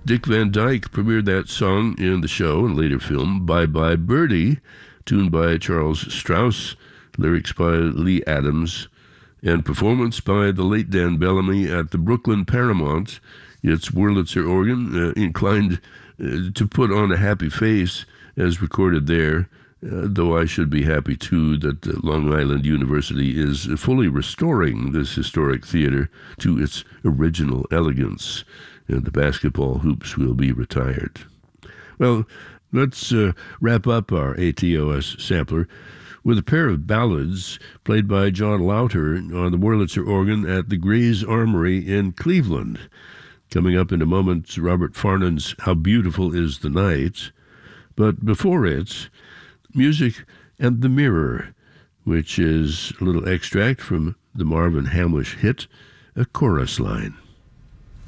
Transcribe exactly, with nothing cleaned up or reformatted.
Dick Van Dyke premiered that song in the show and later film Bye Bye Birdie, tuned by Charles Strauss, lyrics by Lee Adams, and performance by the late Dan Bellamy at the Brooklyn Paramount. It's Wurlitzer organ, uh, inclined uh, to put on a happy face as recorded there, uh, though I should be happy too that uh, Long Island University is fully restoring this historic theater to its original elegance, and the basketball hoops will be retired. Well, let's uh, wrap up our A T O S sampler with a pair of ballads played by John Lauter on the Wurlitzer organ at the Gray's Armory in Cleveland. Coming up in a moment, Robert Farnon's How Beautiful Is the Night. But before it, music and the Mirror, which is a little extract from the Marvin Hamlish hit, A Chorus Line.